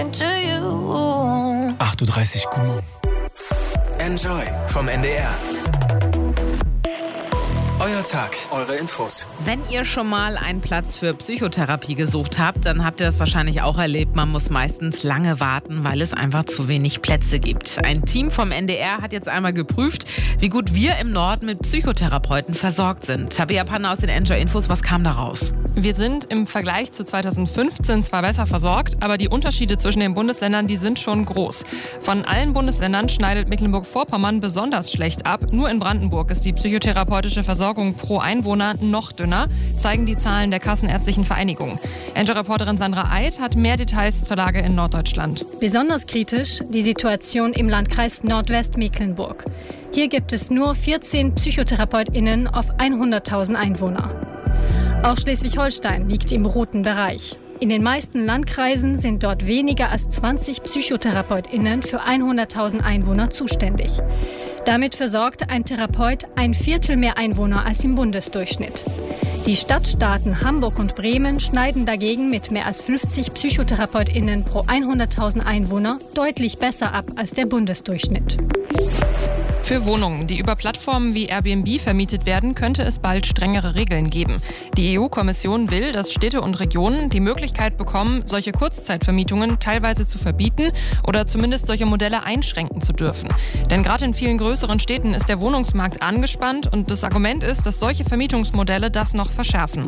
8:30 Uhr, guten Morgen. Enjoy vom NDR. Euer Tag, eure Infos. Wenn ihr schon mal einen Platz für Psychotherapie gesucht habt, dann habt ihr das wahrscheinlich auch erlebt. Man muss meistens lange warten, weil es einfach zu wenig Plätze gibt. Ein Team vom NDR hat jetzt einmal geprüft, wie gut wir im Norden mit Psychotherapeuten versorgt sind. Tabea Panner aus den Enjoy Infos, was kam da raus? Wir sind im Vergleich zu 2015 zwar besser versorgt, aber die Unterschiede zwischen den Bundesländern, die sind schon groß. Von allen Bundesländern schneidet Mecklenburg-Vorpommern besonders schlecht ab. Nur in Brandenburg ist die psychotherapeutische Versorgung pro Einwohner noch dünner, zeigen die Zahlen der Kassenärztlichen Vereinigung. Enjoy-Reporterin Sandra Eid hat mehr Details zur Lage in Norddeutschland. Besonders kritisch die Situation im Landkreis Nordwestmecklenburg. Hier gibt es nur 14 PsychotherapeutInnen auf 100.000 Einwohner. Auch Schleswig-Holstein liegt im roten Bereich. In den meisten Landkreisen sind dort weniger als 20 PsychotherapeutInnen für 100.000 Einwohner zuständig. Damit versorgt ein Therapeut ein Viertel mehr Einwohner als im Bundesdurchschnitt. Die Stadtstaaten Hamburg und Bremen schneiden dagegen mit mehr als 50 PsychotherapeutInnen pro 100.000 Einwohner deutlich besser ab als der Bundesdurchschnitt. Für Wohnungen, die über Plattformen wie Airbnb vermietet werden, könnte es bald strengere Regeln geben. Die EU-Kommission will, dass Städte und Regionen die Möglichkeit bekommen, solche Kurzzeitvermietungen teilweise zu verbieten oder zumindest solche Modelle einschränken zu dürfen. Denn gerade in vielen größeren Städten ist der Wohnungsmarkt angespannt und das Argument ist, dass solche Vermietungsmodelle das noch verschärfen.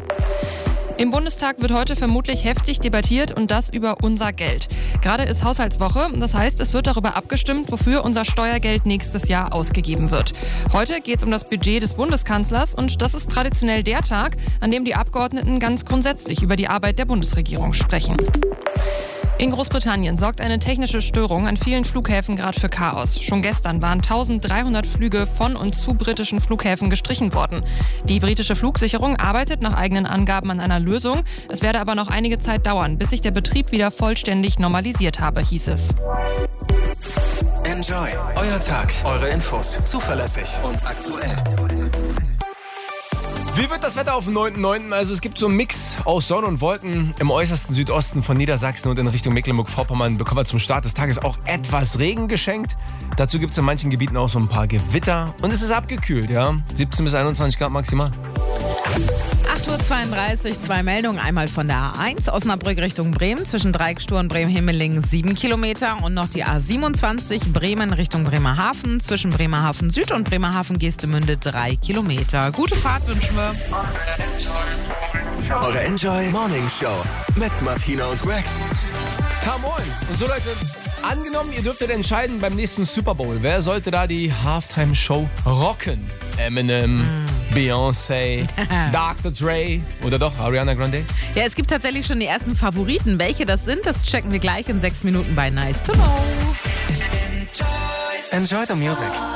Im Bundestag wird heute vermutlich heftig debattiert und das über unser Geld. Gerade ist Haushaltswoche, das heißt, es wird darüber abgestimmt, wofür unser Steuergeld nächstes Jahr ausgegeben wird. Heute geht es um das Budget des Bundeskanzlers und das ist traditionell der Tag, an dem die Abgeordneten ganz grundsätzlich über die Arbeit der Bundesregierung sprechen. In Großbritannien sorgt eine technische Störung an vielen Flughäfen gerade für Chaos. Schon gestern waren 1300 Flüge von und zu britischen Flughäfen gestrichen worden. Die britische Flugsicherung arbeitet nach eigenen Angaben an einer Lösung. Es werde aber noch einige Zeit dauern, bis sich der Betrieb wieder vollständig normalisiert habe, hieß es. Enjoy, euer Tag, eure Infos. Zuverlässig und aktuell. Wie wird das Wetter auf dem 9.9.? Also es gibt so einen Mix aus Sonne und Wolken. Im äußersten Südosten von Niedersachsen und in Richtung Mecklenburg-Vorpommern bekommen wir zum Start des Tages auch etwas Regen geschenkt. Dazu gibt es in manchen Gebieten auch so ein paar Gewitter. Und es ist abgekühlt, ja. 17 bis 21 Grad maximal. 8:32 Uhr, 2 Meldungen. Einmal von der A1 Osnabrück Richtung Bremen zwischen Dreieckstur und Bremen-Himmelingen 7 Kilometer. Und noch die A27 Bremen Richtung Bremerhaven zwischen Bremerhaven Süd und Bremerhaven Geestemünde 3 Kilometer. Gute Fahrt wünschen wir. Eure Enjoy Morning Show mit Martina und Greg. Moin. Und so Leute, angenommen, ihr dürftet entscheiden beim nächsten Super Bowl. Wer sollte da die Halftime-Show rocken? Eminem, Beyoncé, Dr. Dre oder doch Ariana Grande? Ja, es gibt tatsächlich schon die ersten Favoriten. Welche das sind, das checken wir gleich in 6 Minuten bei Nice to Know. Enjoy the music.